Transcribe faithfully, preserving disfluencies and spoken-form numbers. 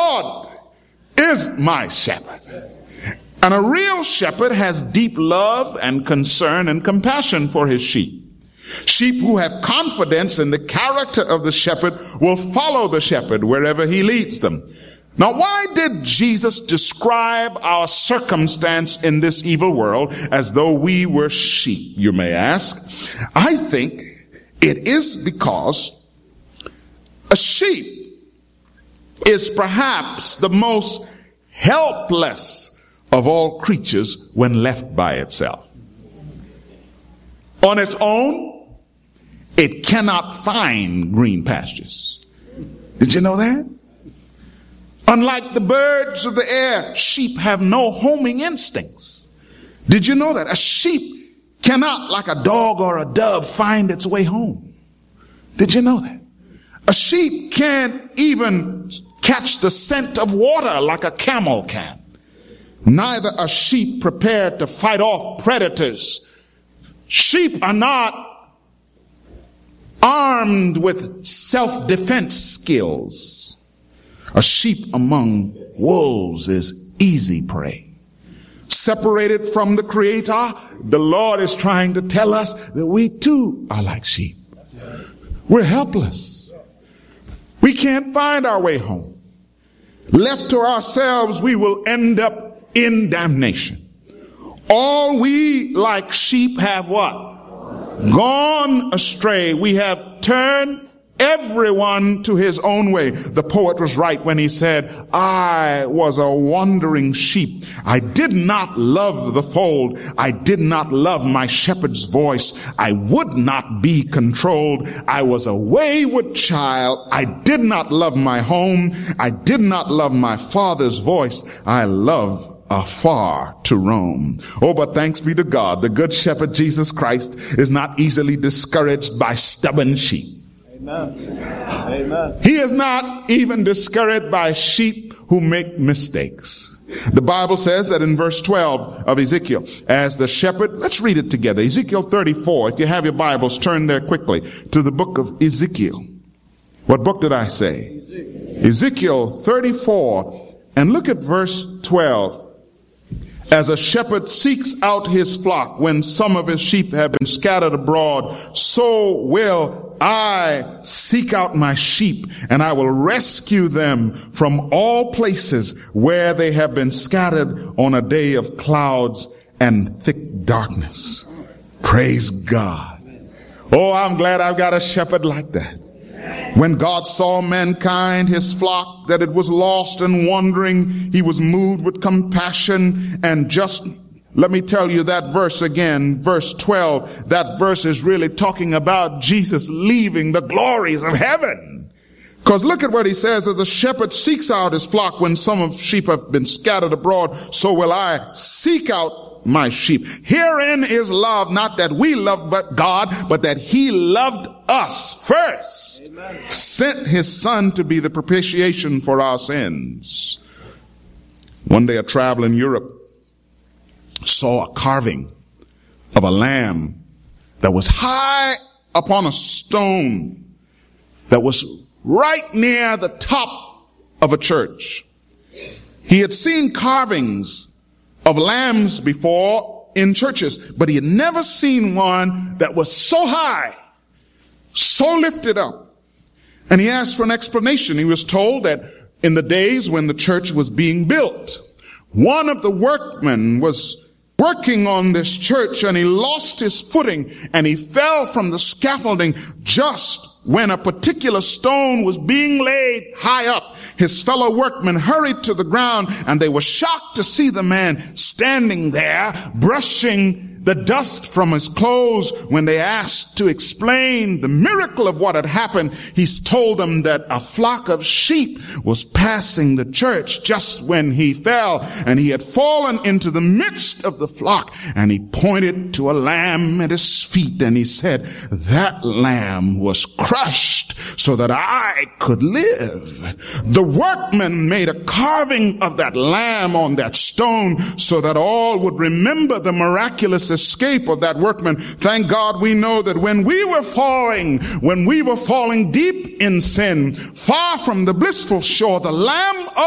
Lord is my shepherd. And a real shepherd has deep love and concern and compassion for his sheep. Sheep who have confidence in the character of the shepherd will follow the shepherd wherever he leads them. Now, why did Jesus describe our circumstance in this evil world as though we were sheep, you may ask? I think it is because a sheep is perhaps the most helpless of all creatures when left by itself. On its own, it cannot find green pastures. Did you know that? Unlike the birds of the air, sheep have no homing instincts. Did you know that? A sheep cannot, like a dog or a dove, find its way home. Did you know that? A sheep can't even catch the scent of water like a camel can. Neither are sheep prepared to fight off predators. Sheep are not armed with self-defense skills. A sheep among wolves is easy prey. Separated from the Creator, the Lord is trying to tell us that we too are like sheep. We're helpless. We can't find our way home. Left to ourselves, we will end up in damnation. All we like sheep have what? Gone astray. We have turned everyone to his own way. The poet was right when he said, I was a wandering sheep. I did not love the fold. I did not love my shepherd's voice. I would not be controlled. I was a wayward child. I did not love my home. I did not love my father's voice. I love afar to roam. Oh, but thanks be to God, the good shepherd Jesus Christ is not easily discouraged by stubborn sheep. Amen. Amen. He is not even discouraged by sheep who make mistakes. The Bible says that in verse twelve of Ezekiel, as the shepherd, let's read it together. Ezekiel thirty-four. If you have your Bibles, turn there quickly to the book of Ezekiel. What book did I say? Ezekiel, Ezekiel thirty-four. And look at verse twelve. As a shepherd seeks out his flock when some of his sheep have been scattered abroad, so will I seek out my sheep, and I will rescue them from all places where they have been scattered on a day of clouds and thick darkness. Praise God. Oh, I'm glad I've got a shepherd like that. When God saw mankind, his flock, that it was lost and wandering, he was moved with compassion. And just, let me tell you that verse again, verse twelve, that verse is really talking about Jesus leaving the glories of heaven. Because look at what he says, as a shepherd seeks out his flock when some of sheep have been scattered abroad, so will I seek out my sheep. Herein is love, not that we loved but God, but that he loved us first. Amen. Sent his son to be the propitiation for our sins. One day a traveler in Europe saw a carving of a lamb that was high upon a stone that was right near the top of a church. He had seen carvings of lambs before in churches, but he had never seen one that was so high, so lifted up. And he asked for an explanation. He was told that in the days when the church was being built, one of the workmen was working on this church and he lost his footing and he fell from the scaffolding just when a particular stone was being laid high up. His fellow workmen hurried to the ground and they were shocked to see the man standing there brushing the dust from his clothes. When they asked to explain the miracle of what had happened, he's told them that a flock of sheep was passing the church just when he fell, and he had fallen into the midst of the flock, and he pointed to a lamb at his feet and he said, that lamb was crushed so that I could live. The workmen made a carving of that lamb on that stone so that all would remember the miraculous escape of that workman. Thank God we know that when we were falling, when we were falling deep in sin, far from the blissful shore, the Lamb of